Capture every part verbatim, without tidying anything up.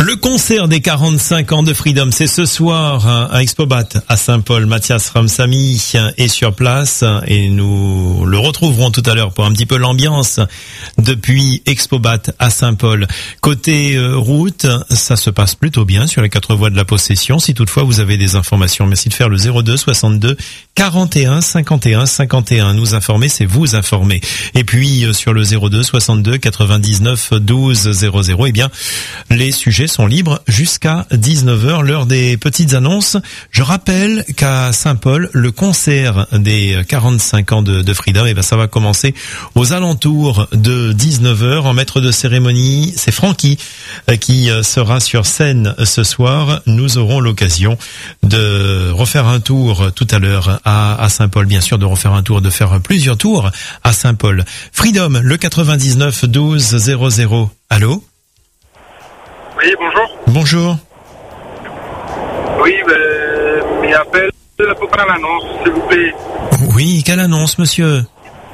Le concert des quarante-cinq ans de Freedom, c'est ce soir à Expobat à Saint-Paul. Mathias Ramsamy est sur place et nous le retrouverons tout à l'heure pour un petit peu l'ambiance depuis Expobat à Saint-Paul. Côté euh, route, ça se passe plutôt bien sur les quatre voies de la Possession. Si toutefois vous avez des informations, merci de faire le zéro deux soixante-deux quarante et un cinquante et un cinquante et un. Nous informer, c'est vous informer. Et puis euh, sur le zéro deux soixante-deux quatre-vingt-dix-neuf douze zéro zéro, eh bien les sujets sont libres jusqu'à dix-neuf heures, l'heure des petites annonces. Je rappelle qu'à Saint-Paul, le concert des quarante-cinq ans de, de Freedom, eh ben ça va commencer aux alentours de dix-neuf heures. En maître de cérémonie, c'est Francky qui sera sur scène ce soir. Nous aurons l'occasion de refaire un tour tout à l'heure à, à Saint-Paul, bien sûr, de refaire un tour, de faire plusieurs tours à Saint-Paul. Freedom, le quatre-vingt-dix-neuf douze zéro zéro. Allô? Oui, bonjour. Bonjour. Oui, ben, mes appels pour faire l'annonce, s'il vous plaît. Oui, quelle annonce, monsieur? Euh,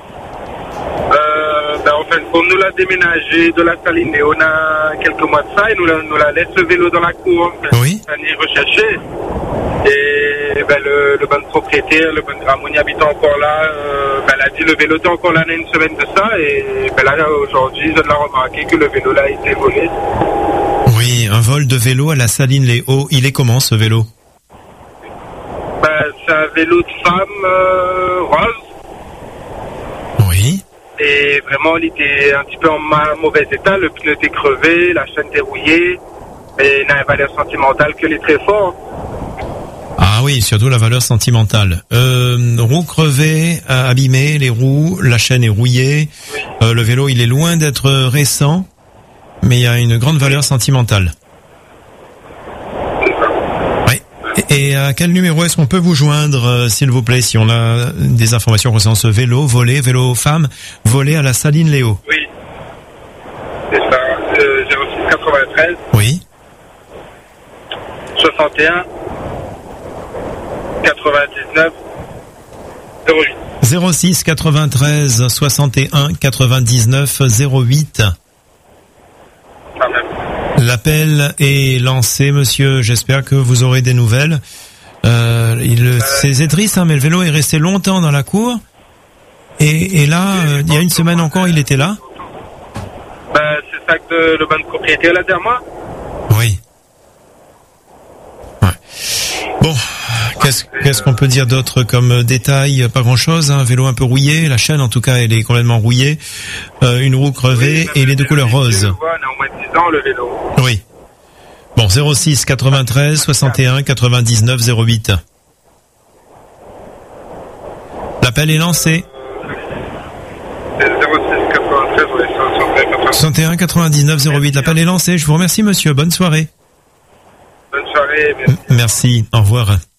ben, en fait, on nous l'a déménagé de la saline et on a quelques mois de ça, et nous la, nous la laisse le vélo dans la cour. Oui. On y rechercher. Et ben, le, le bon propriétaire, le bon Ramoni habitant encore là, euh, ben, elle a dit le vélo était encore là, il y a une semaine de ça, et ben, là, aujourd'hui, je l'ai remarqué que le vélo là a été volé. Oui, un vol de vélo à la Saline Les Hauts. Il est comment ce vélo? Ben, c'est un vélo de femme euh, rose. Oui. Et vraiment, il était un petit peu en ma- mauvais état. Le pneu était crevé, la chaîne était rouillée. Mais il n'a une valeur sentimentale que les très forts. Ah oui, surtout la valeur sentimentale. Euh, roue crevée, abîmée, les roues, la chaîne est rouillée. Oui. Euh, le vélo, il est loin d'être récent, mais il y a une grande valeur sentimentale. C'est ça. Oui. Et à quel numéro est-ce qu'on peut vous joindre, euh, s'il vous plaît, si on a des informations concernant ce vélo volé, vélo femme, volé à la Saline Les Hauts? Oui. C'est ça. Euh, zéro six quatre-vingt-treize Oui. soixante et un quatre-vingt-dix-neuf zéro huit. zéro six quatre-vingt-treize soixante et un quatre-vingt-dix-neuf zéro huit. Ah, même. L'appel est lancé, monsieur. J'espère que vous aurez des nouvelles. Euh, il, euh, c'est, c'est triste, hein, mais le vélo est resté longtemps dans la cour. Et, et là, euh, il y a une semaine encore, il était là. Ben, c'est ça que le bon propriétaire l'a dit à moi. Oui. Ouais. Bon, qu'est-ce, qu'est-ce qu'on peut dire d'autre comme détail? Pas grand-chose, hein. Un vélo un peu rouillé. La chaîne, en tout cas, elle est complètement rouillée. Euh, une roue crevée Oui, et il est de couleur rose. On a au moins dix ans le vélo. Oui. Bon, zéro six quatre-vingt-treize soixante et un quatre-vingt-dix-neuf zéro huit. L'appel est lancé. zéro six quatre-vingt-treize, oui, soixante et un quatre-vingt-dix-neuf zéro huit. L'appel est lancé. Je vous remercie, monsieur. Bonne soirée. Bonne soirée. Merci. Merci. Au revoir.